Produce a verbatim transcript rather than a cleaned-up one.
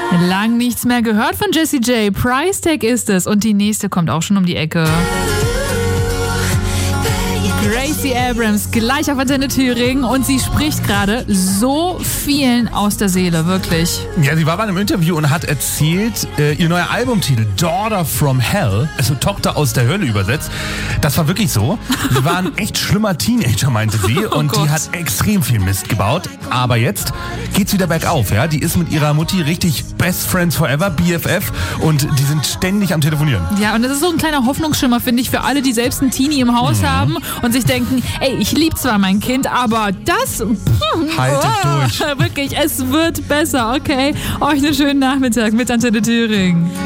Lang nichts mehr gehört von Jessie J. Price Tag ist es und die nächste kommt auch schon um die Ecke. Gracie Abrams, gleich auf Antenne Thüringen und sie spricht gerade so vielen aus der Seele, wirklich. Ja, sie war bei einem Interview und hat erzählt, äh, ihr neuer Albumtitel Daughter from Hell, also Tochter aus der Hölle übersetzt, das war wirklich so. Sie war ein echt schlimmer Teenager, meinte sie, und oh die hat extrem viel Mist gebaut. Aber jetzt geht's wieder bergauf, ja. Die ist mit ihrer Mutti richtig Best Friends Forever, B F F, und die sind ständig am Telefonieren. Ja, und das ist so ein kleiner Hoffnungsschimmer, finde ich, für alle, die selbst einen Teenie im Haus mhm. haben und sich denken, ey, ich liebe zwar mein Kind, aber das... Haltet oh, durch. Wirklich, es wird besser, okay? Euch einen schönen Nachmittag mit Antenne Thüringen.